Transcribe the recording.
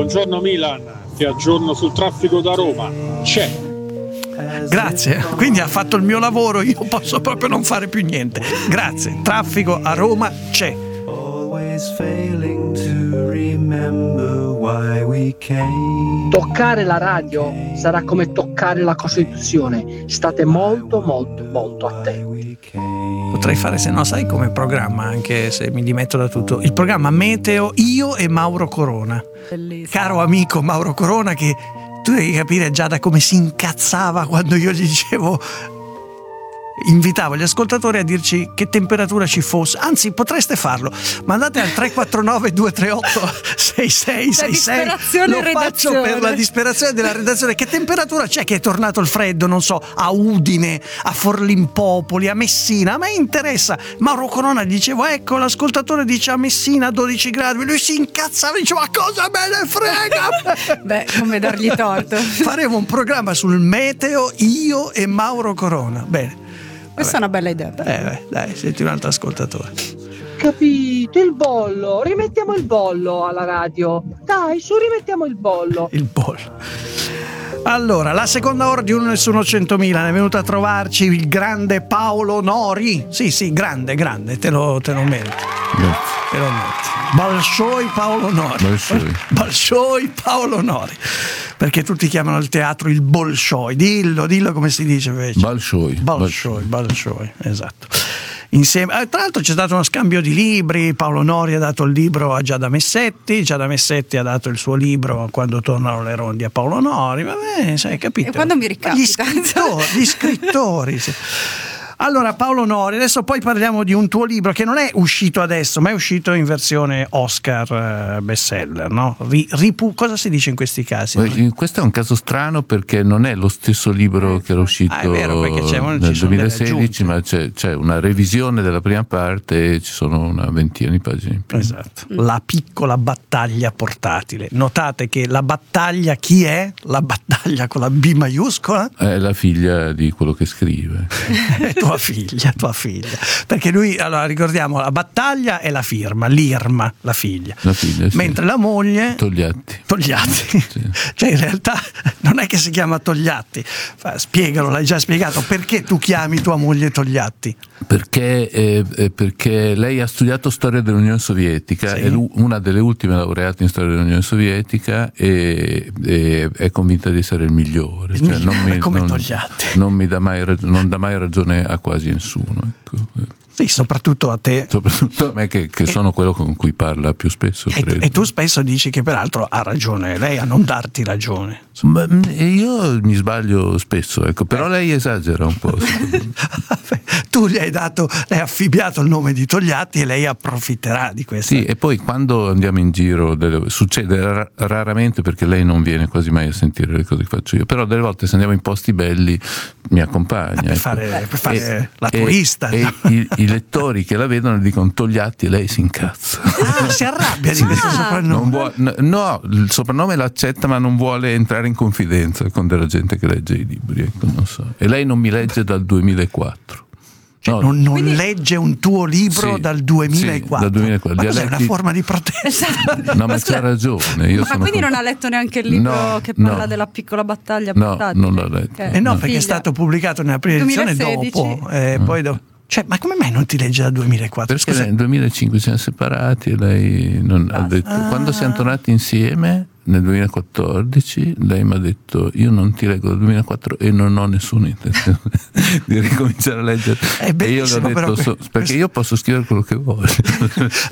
Buongiorno Milan, ti aggiorno sul traffico da Roma. C'è. Grazie, quindi ha fatto il mio lavoro, io posso proprio non fare più niente. Grazie, traffico a Roma c'è. Toccare la radio sarà come toccare la Costituzione. State molto molto molto attenti. Potrei fare, se no, sai come programma, anche se mi dimetto da tutto, il programma Meteo, io e Mauro Corona. Bellissimo. Caro amico Mauro Corona, che tu devi capire già da come si incazzava quando io gli dicevo, invitavo gli ascoltatori a dirci che temperatura ci fosse. Anzi, potreste farlo, mandate al 349 238 6666. Lo faccio per la disperazione della redazione. Che temperatura c'è che è tornato il freddo, non so, a Udine, a Forlimpopoli, a Messina? A me interessa. Mauro Corona, dicevo, ecco, l'ascoltatore dice a Messina 12 gradi, lui si incazzava e diceva, ma cosa me ne frega? Beh, come dargli torto. Faremo un programma sul meteo, io e Mauro Corona. Bene. Questa è una bella idea. Dai, senti un altro ascoltatore. Capito, il bollo. Rimettiamo il bollo alla radio. Dai, su, rimettiamo il bollo. Il bollo. Allora, la seconda ora di Uno Nessuno 100.000 è venuto a trovarci il grande Paolo Nori. Sì, grande, te lo meriti. Te lo meriti. Bolshoi Paolo Nori. Bolshoi Paolo Nori. Perché tutti chiamano il teatro il Bolshoi. Dillo come si dice invece. Bolshoi, esatto. Insieme, tra l'altro c'è stato uno scambio di libri. Paolo Nori ha dato il libro a Giada Messetti ha dato il suo libro Quando tornano le rondi a Paolo Nori. Vabbè, sai, capito? E quando mi ricapita gli scrittori sì. Allora, Paolo Nori, adesso poi parliamo di un tuo libro che non è uscito adesso, ma è uscito in versione Oscar bestseller, no? Cosa si dice in questi casi? Questo è un caso strano perché non è lo stesso libro che era uscito è vero, perché nel 2016, ma c'è una revisione della prima parte e ci sono una ventina di pagine in più. Esatto. La piccola battaglia portatile. Notate che la battaglia chi è? La battaglia con la B maiuscola? È la figlia di quello che scrive. Tua figlia, perché lui, allora ricordiamo, la battaglia è la firma, l'Irma, la figlia sì. Mentre la moglie Togliatti sì. Cioè in realtà non è che si chiama Togliatti, spiegalo, l'hai già spiegato, perché tu chiami tua moglie Togliatti? Perché lei ha studiato storia dell'Unione Sovietica, sì. È una delle ultime laureate in storia dell'Unione Sovietica e è convinta di essere il migliore, cioè Togliatti non dà mai ragione a quasi nessuno, ecco. Sì, soprattutto a te. Soprattutto a me che sono quello con cui parla più spesso. E tu spesso dici che peraltro ha ragione lei a non darti ragione. Ma io mi sbaglio spesso, ecco, però lei esagera un po'. Tu lei hai affibbiato il nome di Togliatti e lei approfitterà di questo. Sì, e poi quando andiamo in giro, succede raramente perché lei non viene quasi mai a sentire le cose che faccio io, però delle volte se andiamo in posti belli mi accompagna. Per fare la turista. I lettori che la vedono dicono Togliatti e lei si incazza. Si arrabbia di questo soprannome. No, il soprannome l'accetta ma non vuole entrare in confidenza con della gente che legge i libri, ecco, non so. E lei non mi legge dal 2004. Cioè, non legge un tuo libro dal 2004. Sì, dal 2004. Ma cos'è una forma di protesta? No, ma c'ha ragione. Ma quindi non ha letto neanche il libro che parla della piccola battaglia portatile? No, non l'ha letto. No, perché è stato pubblicato nella prima edizione dopo. Poi dopo. Cioè, ma come mai non ti legge dal 2004? Perché nel 2005 siamo separati e lei ha detto, quando siamo tornati insieme nel 2014 lei mi ha detto io non ti leggo dal 2004 e non ho nessuna intenzione di ricominciare a leggere. E io le ho detto perché io posso scrivere quello che voglio.